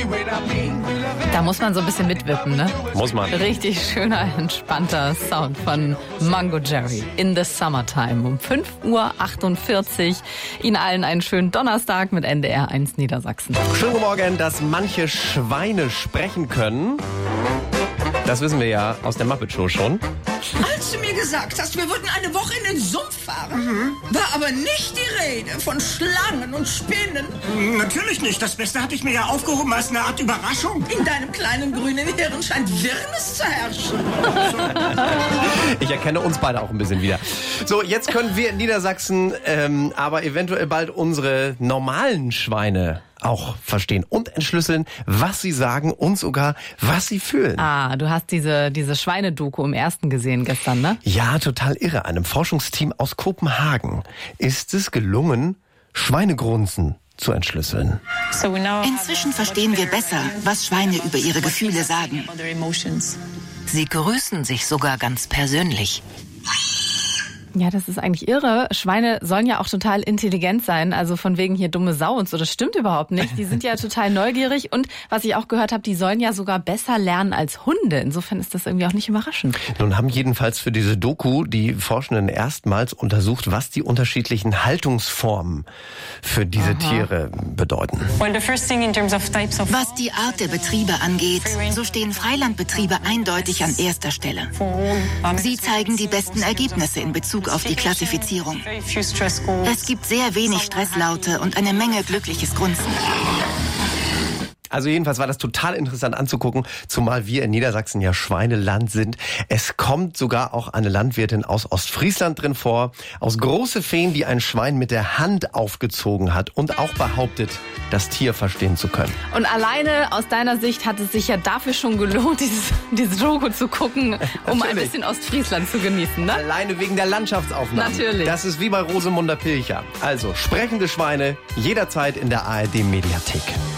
Da muss man so ein bisschen mitwippen, ne? Muss man. Richtig schöner, entspannter Sound von Mungo Jerry in the Summertime um 5:48 Uhr. Ihnen allen einen schönen Donnerstag mit NDR 1 Niedersachsen. Schönen guten Morgen, dass manche Schweine sprechen können. Das wissen wir ja aus der Muppet Show schon. Als du mir gesagt hast, wir würden eine Woche in den Sumpf fahren, war aber nicht die Rede von Schlangen und Spinnen. Natürlich nicht. Das Beste hatte ich mir ja aufgehoben als eine Art Überraschung. In deinem kleinen grünen Hirn scheint Wirrnis zu herrschen. Ich erkenne uns beide auch ein bisschen wieder. So, jetzt können wir in Niedersachsen aber eventuell bald unsere normalen Schweine auch verstehen und entschlüsseln, was sie sagen und sogar, was sie fühlen. Ah, du hast diese Schweinedoku im Ersten gesehen gestern, ne? Ja, total irre. Einem Forschungsteam aus Kopenhagen ist es gelungen, Schweinegrunzen zu entschlüsseln. Inzwischen verstehen wir besser, was Schweine über ihre Gefühle sagen. Sie grüßen sich sogar ganz persönlich. Ja, das ist eigentlich irre. Schweine sollen ja auch total intelligent sein, also von wegen hier dumme Sau und so. Das stimmt überhaupt nicht. Die sind ja total neugierig und was ich auch gehört habe, die sollen ja sogar besser lernen als Hunde. Insofern ist das irgendwie auch nicht überraschend. Nun haben jedenfalls für diese Doku die Forschenden erstmals untersucht, was die unterschiedlichen Haltungsformen für diese Tiere bedeuten. Was die Art der Betriebe angeht, so stehen Freilandbetriebe eindeutig an erster Stelle. Sie zeigen die besten Ergebnisse in Bezug auf die Klassifizierung. Es gibt sehr wenig Stresslaute und eine Menge glückliches Grunzen. Also jedenfalls war das total interessant anzugucken, zumal wir in Niedersachsen ja Schweineland sind. Es kommt sogar auch eine Landwirtin aus Ostfriesland drin vor, aus Großefehn, die ein Schwein mit der Hand aufgezogen hat und auch behauptet, das Tier verstehen zu können. Und alleine aus deiner Sicht hat es sich ja dafür schon gelohnt, diese Doku zu gucken, um ein bisschen Ostfriesland zu genießen, ne? Alleine wegen der Landschaftsaufnahmen. Natürlich. Das ist wie bei Rosemunder Pilcher. Also sprechende Schweine jederzeit in der ARD-Mediathek.